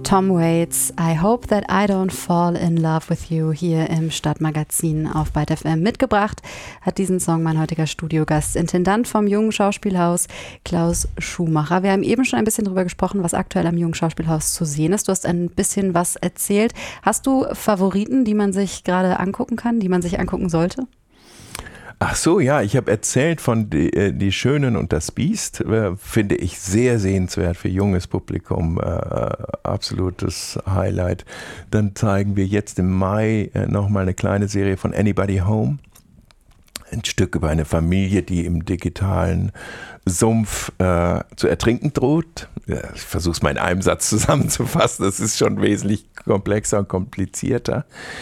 Tom Waits, I Hope That I Don't Fall in Love With You hier im Stadtmagazin auf Byte FM mitgebracht. Hat diesen Song mein heutiger Studiogast, Intendant vom Jungen Schauspielhaus, Klaus Schumacher. Wir haben eben schon ein bisschen darüber gesprochen, was aktuell am Jungen Schauspielhaus zu sehen ist. Du hast ein bisschen was erzählt. Hast du Favoriten, die man sich gerade angucken kann, die man sich angucken sollte? Ach so, ja, ich habe erzählt von Die Schönen und das Biest, finde ich sehr sehenswert für junges Publikum, absolutes Highlight. Dann zeigen wir jetzt im Mai nochmal eine kleine Serie von Anybody Home, ein Stück über eine Familie, die im digitalen Sumpf zu ertrinken droht. Ja, ich versuche es mal in einem Satz zusammenzufassen, das ist schon wesentlich komplexer und komplizierter.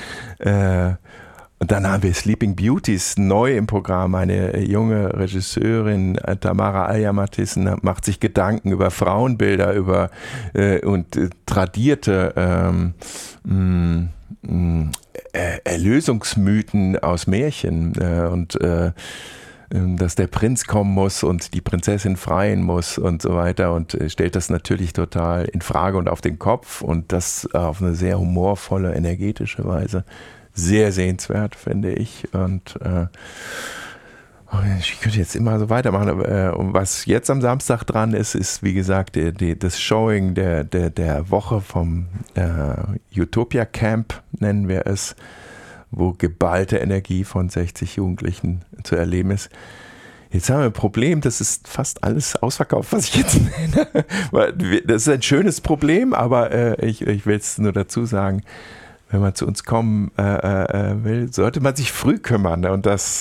Und dann haben wir Sleeping Beauties neu im Programm. Eine junge Regisseurin, Tamara Aljamatis, macht sich Gedanken über Frauenbilder und tradierte Erlösungsmythen aus Märchen. Dass der Prinz kommen muss und die Prinzessin freien muss und so weiter, und stellt das natürlich total in Frage und auf den Kopf, und das auf eine sehr humorvolle, energetische Weise. Sehr sehenswert, finde ich. Und ich könnte jetzt immer so weitermachen. Und was jetzt am Samstag dran ist, ist wie gesagt das Showing der Woche vom Utopia Camp, nennen wir es, wo geballte Energie von 60 Jugendlichen zu erleben ist. Jetzt haben wir ein Problem, das ist fast alles ausverkauft, was ich jetzt nenne. Das ist ein schönes Problem, aber ich will es nur dazu sagen, wenn man zu uns kommen will, sollte man sich früh kümmern. Und das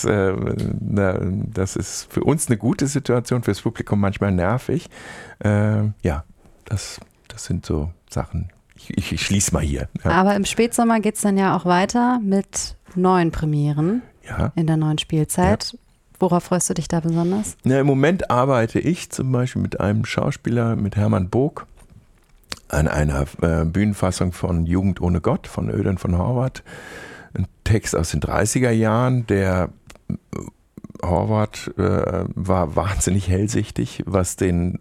ist für uns eine gute Situation, fürs Publikum manchmal nervig. Das sind so Sachen. Ich schließe mal hier. Ja. Aber im Spätsommer geht es dann ja auch weiter mit neuen Premieren in der neuen Spielzeit. Ja. Worauf freust du dich da besonders? Ja, im Moment arbeite ich zum Beispiel mit einem Schauspieler, mit Hermann Bog, an einer Bühnenfassung von Jugend ohne Gott von Ödön von Horvath. Ein Text aus den 30er Jahren. Der Horvath war wahnsinnig hellsichtig, was die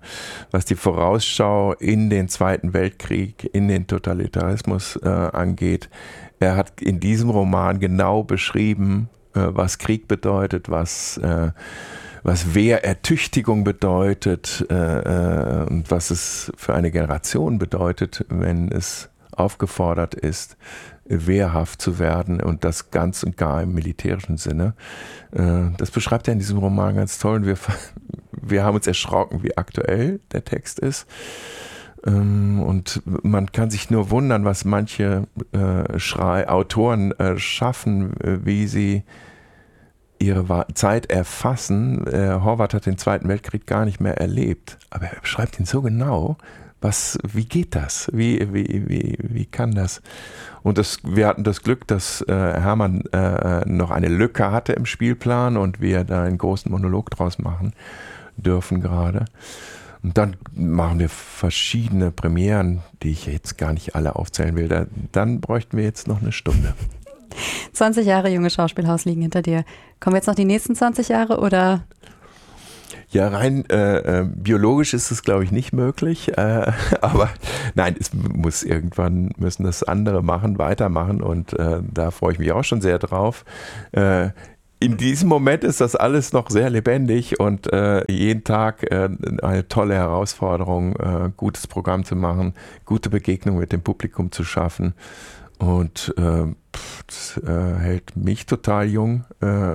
Vorausschau in den Zweiten Weltkrieg, in den Totalitarismus angeht. Er hat in diesem Roman genau beschrieben, was Krieg bedeutet, was Wehrertüchtigung bedeutet und was es für eine Generation bedeutet, wenn es aufgefordert ist, wehrhaft zu werden, und das ganz und gar im militärischen Sinne. Das beschreibt er in diesem Roman ganz toll, und wir haben uns erschrocken, wie aktuell der Text ist. Und man kann sich nur wundern, was manche Autoren schaffen, wie sie ihre Zeit erfassen. Horvath hat den Zweiten Weltkrieg gar nicht mehr erlebt, aber er beschreibt ihn so genau. Wie geht das? Wie kann das? Und wir hatten das Glück, dass Hermann noch eine Lücke hatte im Spielplan und wir da einen großen Monolog draus machen dürfen gerade. Und dann machen wir verschiedene Premieren, die ich jetzt gar nicht alle aufzählen will. Dann bräuchten wir jetzt noch eine Stunde. 20 Jahre Junges Schauspielhaus liegen hinter dir. Kommen jetzt noch die nächsten 20 Jahre oder? Ja, rein biologisch ist es, glaube ich, nicht möglich. Aber nein, müssen das andere weitermachen, und da freue ich mich auch schon sehr drauf. In diesem Moment ist das alles noch sehr lebendig und jeden Tag eine tolle Herausforderung, gutes Programm zu machen, gute Begegnungen mit dem Publikum zu schaffen. Und das hält mich total jung,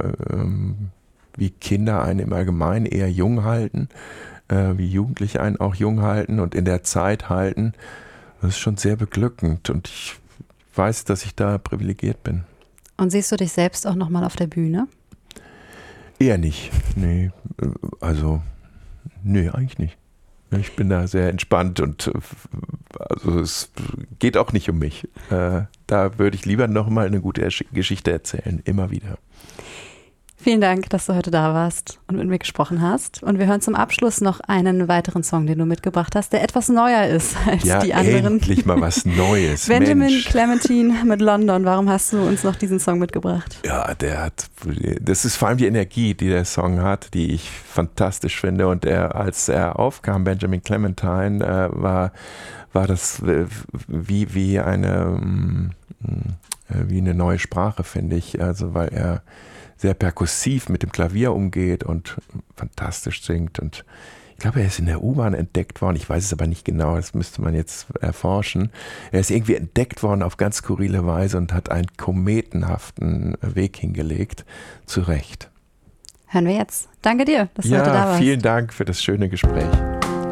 wie Kinder einen im Allgemeinen eher jung halten, wie Jugendliche einen auch jung halten und in der Zeit halten. Das ist schon sehr beglückend, und ich weiß, dass ich da privilegiert bin. Und siehst du dich selbst auch nochmal auf der Bühne? Eher nicht, nee. Eigentlich nicht. Ich bin da sehr entspannt, und es geht auch nicht um mich. Da würde ich lieber nochmal eine gute Geschichte erzählen, immer wieder. Vielen Dank, dass du heute da warst und mit mir gesprochen hast. Und wir hören zum Abschluss noch einen weiteren Song, den du mitgebracht hast, der etwas neuer ist als die anderen. Ja, endlich mal was Neues. Benjamin Clementine mit London. Warum hast du uns noch diesen Song mitgebracht? Ja, das ist vor allem die Energie, die der Song hat, die ich fantastisch finde. Und als er aufkam, Benjamin Clementine, war das wie eine neue Sprache, finde ich. Also, weil er sehr perkussiv mit dem Klavier umgeht und fantastisch singt. Und ich glaube, er ist in der U-Bahn entdeckt worden. Ich weiß es aber nicht genau, das müsste man jetzt erforschen. Er ist irgendwie entdeckt worden auf ganz skurrile Weise und hat einen kometenhaften Weg hingelegt. Zu Recht. Hören wir jetzt. Danke dir, dass du heute da warst. Ja, vielen Dank für das schöne Gespräch.